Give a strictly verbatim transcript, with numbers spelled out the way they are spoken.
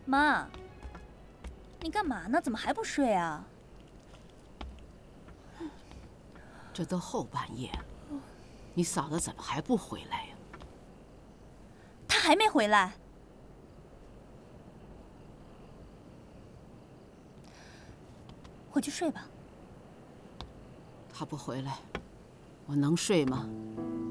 妈，你干嘛呢？怎么还不睡啊？ 这都后半夜了，你嫂子怎么还不回来呀？ 她还没回来。回去睡吧。 她不回来，我能睡吗？